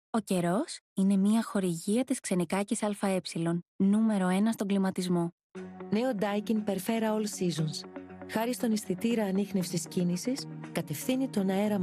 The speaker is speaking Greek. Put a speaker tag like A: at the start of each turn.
A: Ο καιρός είναι μια χορηγία της Ξενικάκης ΑΕ, νούμερο 1 στον κλιματισμό.
B: Νέο Daikin Perfera All Seasons. Χάρη στον αισθητήρα ανίχνευσης κίνησης, κατευθύνει τον αέρα